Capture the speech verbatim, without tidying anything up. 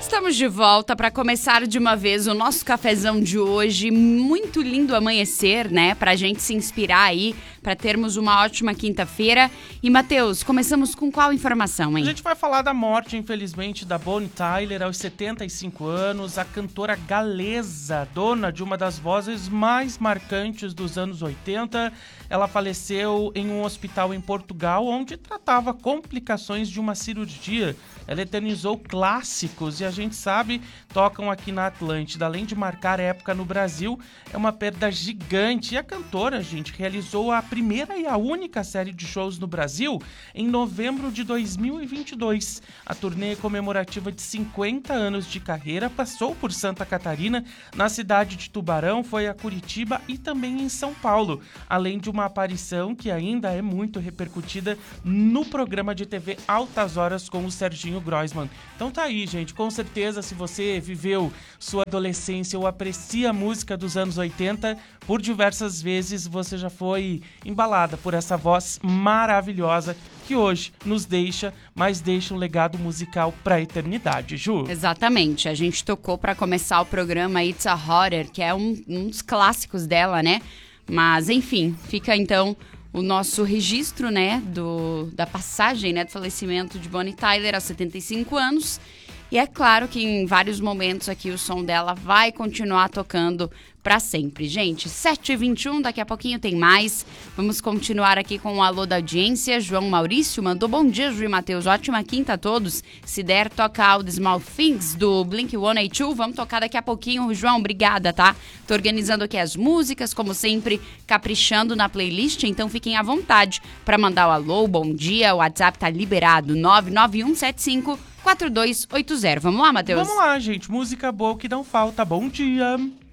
Estamos de volta para começar de uma vez o nosso cafezão de hoje. Muito lindo amanhecer, né? Pra gente se inspirar aí, para termos uma ótima quinta-feira. E, Matheus, começamos com qual informação, hein? A gente vai falar da morte, infelizmente, da Bonnie Tyler, aos setenta e cinco anos. A cantora galesa, dona de uma das vozes mais marcantes dos anos oitenta. Ela faleceu em um hospital em Portugal, onde tratava complicações de uma cirurgia. Ela eternizou clássicos e a gente sabe, tocam aqui na Atlântida. Além de marcar época no Brasil, é uma perda gigante. E a cantora, gente, realizou a primeira e a única série de shows no Brasil em novembro de dois mil e vinte e dois. A turnê comemorativa de cinquenta anos de carreira passou por Santa Catarina, na cidade de Tubarão, foi a Curitiba e também em São Paulo, além de uma aparição que ainda é muito repercutida no programa de T V Altas Horas com o Serginho Groisman. Então tá aí, gente, com certeza se você viveu sua adolescência ou aprecia a música dos anos oitenta, por diversas vezes você já foi embalada por essa voz maravilhosa que hoje nos deixa, mas deixa um legado musical pra eternidade, Ju. Exatamente, a gente tocou pra começar o programa It's a Horror, que é um, um dos clássicos dela, né? Mas enfim, fica então o nosso registro, né, do, da passagem, né, do falecimento de Bonnie Tyler aos setenta e cinco anos. E é claro que em vários momentos aqui o som dela vai continuar tocando pra sempre. Gente, sete e vinte e um, daqui a pouquinho tem mais. Vamos continuar aqui com o alô da audiência. João Maurício mandou bom dia, Ju e Matheus. Ótima quinta a todos. Se der, toca All the Small Things do Blink one eighty-two. Vamos tocar daqui a pouquinho. João, obrigada, tá? Tô organizando aqui as músicas, como sempre, caprichando na playlist. Então fiquem à vontade pra mandar o alô, bom dia. O WhatsApp tá liberado, nove nove um sete cinco quatro dois oito zero. Vamos lá, Matheus? Vamos lá, gente. Música boa que não falta. Bom dia!